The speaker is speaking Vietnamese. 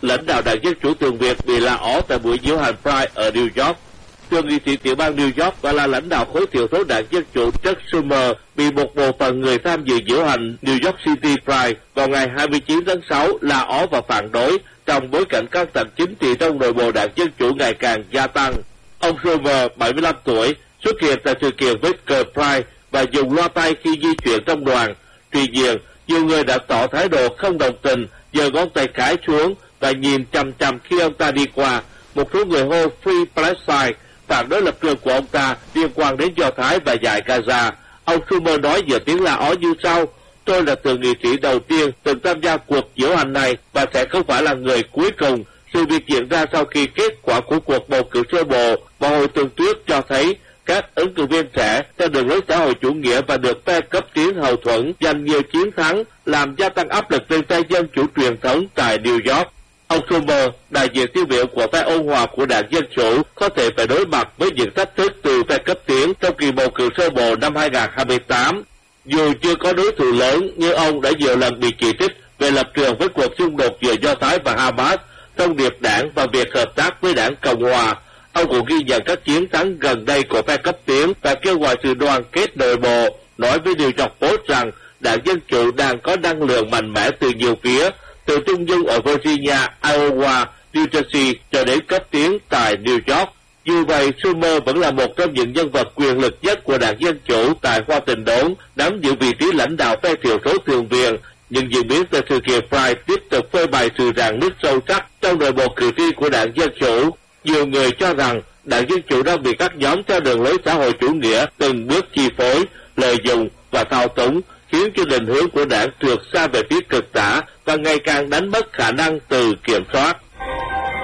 lãnh đạo Đảng Dân Chủ Thường Việt bị la ó tại buổi diễu hành Pride ở New York. Thượng nghị sĩ tiểu bang New York và là lãnh đạo khối thiểu số Đảng Dân Chủ Chuck Schumer bị một bộ phận người tham dự diễu hành New York City Pride vào ngày 29 tháng 6 la ó và phản đối trong bối cảnh căng thẳng chính trị trong nội bộ Đảng Dân Chủ ngày càng gia tăng. Ông Schumer, 75 tuổi, xuất hiện tại sự kiện với cờ Pride và dùng loa tay khi di chuyển trong đoàn. Tuy nhiên, nhiều người đã tỏ thái độ không đồng tình, giơ ngón tay cái xuống và nhìn chằm chằm khi ông ta đi qua. Một số người hô Free Palestine, phản đối lập trường của ông ta liên quan đến Do Thái và Dải Gaza. Ông Schumer nói giữa tiếng la ó như sau: "Tôi là thượng nghị sĩ đầu tiên từng tham gia cuộc diễu hành này và sẽ không phải là người cuối cùng." Sự việc diễn ra sau khi kết quả của cuộc bầu cử sơ bộ vào hồi tuần trước cho thấy các ứng cử viên trẻ theo đường lối xã hội chủ nghĩa và được phe cấp tiến hậu thuẫn giành nhiều chiến thắng, làm gia tăng áp lực lên phe dân chủ truyền thống tại New York. Ông Schumer, đại diện tiêu biểu của phe ôn hòa của Đảng Dân Chủ, có thể phải đối mặt với những thách thức từ phe cấp tiến trong kỳ bầu cử sơ bộ năm 2028. Dù chưa có đối thủ lớn, nhưng ông đã nhiều lần bị chỉ trích về lập trường với cuộc xung đột giữa Do Thái và Hamas, thông điệp đảng và việc hợp tác với đảng Cộng hòa. Ông cũng ghi nhận các chiến thắng gần đây của phe cấp tiến và kêu gọi sự đoàn kết nội bộ, nói với New York Post rằng Đảng Dân Chủ đang có năng lượng mạnh mẽ từ nhiều phía, từ trung dung ở Virginia, Iowa, New Jersey cho đến cấp tiến tại New York. Dù vậy, Schumer vẫn là một trong những nhân vật quyền lực nhất của Đảng Dân Chủ tại Hoa Tình Đốn, nắm giữ vị trí lãnh đạo phe thiểu số Thượng viện. Nhưng diễn biến tại sự kiện Pride tiếp tục phơi bày sự rạn nứt sâu sắc trong nội bộ cử tri của Đảng Dân Chủ. Nhiều người cho rằng Đảng Dân Chủ đang bị các nhóm theo đường lối xã hội chủ nghĩa từng bước chi phối, lợi dụng và thao túng, khiến cho định hướng của đảng trượt xa về phía cực tả và ngày càng đánh mất khả năng tự kiểm soát.